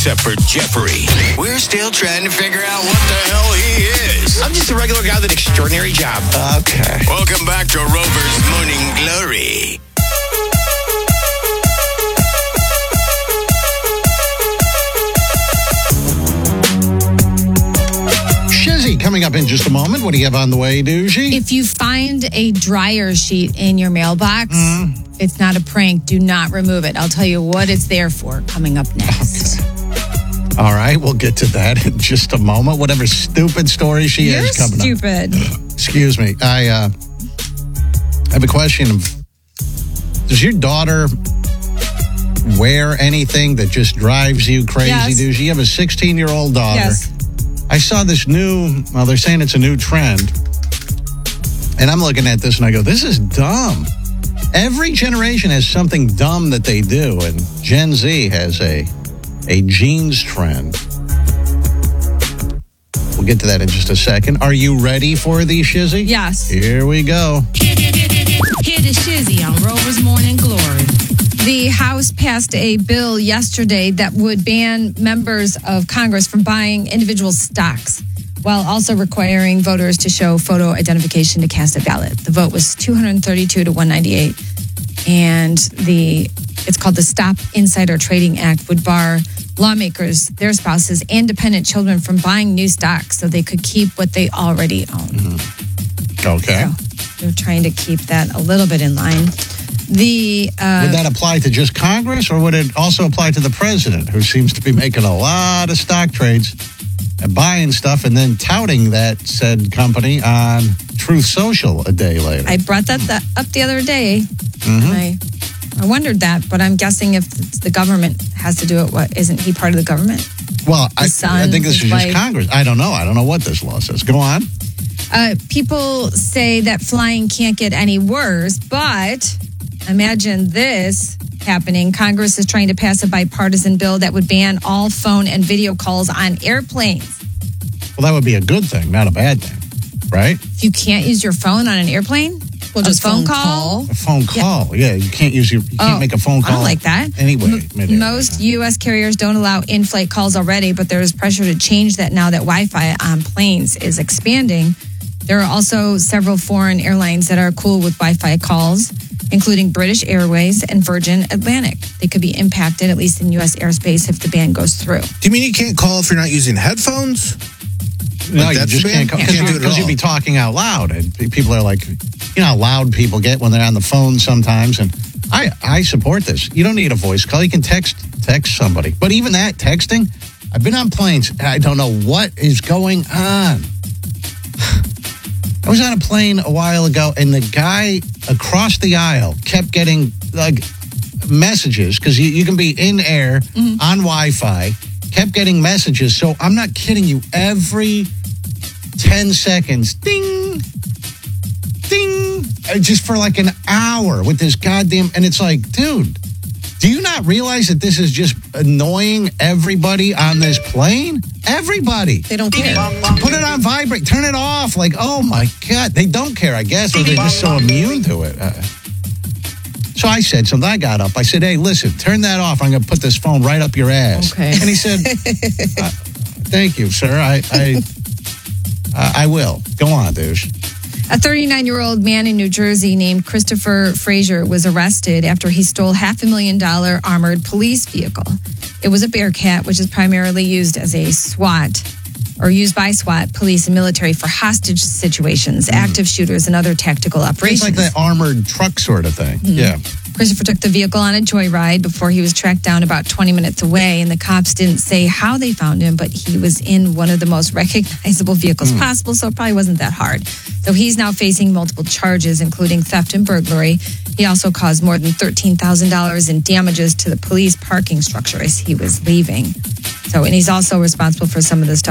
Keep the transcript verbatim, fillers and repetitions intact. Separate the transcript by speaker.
Speaker 1: except for Jeffrey. We're still trying to figure out what the hell he is.
Speaker 2: I'm just a regular guy with an extraordinary job.
Speaker 1: Okay. Welcome back to Rover's Morning Glory.
Speaker 3: Shizzy coming up in just a moment. What do you have on the way, Doogie?
Speaker 4: If you find a dryer sheet in your mailbox, mm. it's not a prank. Do not remove it. I'll tell you what it's there for coming up next.
Speaker 3: Okay. All right, we'll get to that in just a moment. Whatever stupid story she
Speaker 4: You're
Speaker 3: is coming
Speaker 4: stupid.
Speaker 3: up. Excuse me. I uh, have a question. Does your daughter wear anything that just drives you crazy?
Speaker 4: Yes.
Speaker 3: Do you have a sixteen-year-old daughter?
Speaker 4: Yes.
Speaker 3: I saw this new, well, they're saying it's a new trend. And I'm looking at this and I go, this is dumb. Every generation has something dumb that they do. And Gen Z has a, a jeans trend. We'll get to that in just a second. Are you ready for the Shizzy?
Speaker 4: Yes.
Speaker 3: Here we go.
Speaker 5: Here the Shizzy on Rover's Morning Glory.
Speaker 4: The House passed a bill yesterday that would ban members of Congress from buying individual stocks, while also requiring voters to show photo identification to cast a ballot. The vote was two hundred thirty-two to one ninety-eight, and the it's called the Stop Insider Trading Act would bar lawmakers, their spouses, and dependent children from buying new stocks so they could keep what they already own.
Speaker 3: Mm-hmm. Okay.
Speaker 4: So they're trying to keep that a little bit in line. The uh,
Speaker 3: would that apply to just Congress, or would it also apply to the president, who seems to be making a lot of stock trades and buying stuff and then touting that said company on Truth Social a day later?
Speaker 4: I brought that, that up the other day.
Speaker 3: Mm-hmm.
Speaker 4: And I, I wondered that, but I'm guessing if the government has to do it, what isn't he part of the government?
Speaker 3: Well, I,
Speaker 4: son,
Speaker 3: I think this is just
Speaker 4: wife.
Speaker 3: Congress. I don't know. I don't know what this law says. Go on.
Speaker 4: Uh, people say that flying can't get any worse, but imagine this happening. Congress is trying to pass a bipartisan bill that would ban all phone and video calls on airplanes.
Speaker 3: Well, that would be a good thing, not a bad thing, right?
Speaker 4: If you can't use your phone on an airplane,
Speaker 5: well, just
Speaker 4: a phone,
Speaker 5: phone
Speaker 4: call.
Speaker 5: call.
Speaker 3: A phone call. Yeah, yeah you can't use your. You can't
Speaker 4: Oh,
Speaker 3: make a phone call.
Speaker 4: I don't like that.
Speaker 3: Anyway,
Speaker 4: M- most U S carriers don't allow in-flight calls already, but there is pressure to change that now that Wi-Fi on planes is expanding. There are also several foreign airlines that are cool with Wi-Fi calls, including British Airways and Virgin Atlantic. They could be impacted, at least in U S airspace, if the ban goes through.
Speaker 6: Do you mean you can't call if you're not using headphones?
Speaker 3: No,
Speaker 6: Like
Speaker 3: you
Speaker 6: that's
Speaker 3: just
Speaker 6: banned?
Speaker 3: can't call
Speaker 6: You can't do it at
Speaker 3: because you'd
Speaker 6: all.
Speaker 3: be talking out loud, and people are like, you know how loud people get when they're on the phone sometimes. And I, I support this. You don't need a voice call. You can text text somebody. But even that texting, I've been on planes. And I don't know what is going on. I was on a plane a while ago, and the guy across the aisle kept getting like messages because you, you can be in air mm-hmm. on Wi-Fi. Kept getting messages. So I'm not kidding you. Every ten seconds, ding, ding, just for like an hour with this goddamn. And it's like, dude, do you not realize that this is just annoying everybody on this plane? Everybody.
Speaker 5: They don't care.
Speaker 3: Put it on vibrate. Turn it off. Like, oh my God. They don't care, I guess, or they're just so immune to it. Uh, so I said something. I got up. I said, hey, listen, turn that off. I'm going to put this phone right up your ass.
Speaker 4: Okay.
Speaker 3: And he said, uh, thank you, sir. I I, uh, I will. Go on, douche.
Speaker 4: A thirty-nine-year-old man in New Jersey named Christopher Frazier was arrested after he stole half a million dollar armored police vehicle. It was a Bearcat, which is primarily used as a SWAT or used by SWAT, police, and military for hostage situations, mm. active shooters, and other tactical operations.
Speaker 3: It's like that armored truck sort of thing. Mm. Yeah.
Speaker 4: Christopher took the vehicle on a joyride before he was tracked down about twenty minutes away, and the cops didn't say how they found him, but he was in one of the most recognizable vehicles mm. possible, so it probably wasn't that hard. So he's now facing multiple charges, including theft and burglary. He also caused more than thirteen thousand dollars in damages to the police parking structure as he was leaving. So, and he's also responsible for some of the stuff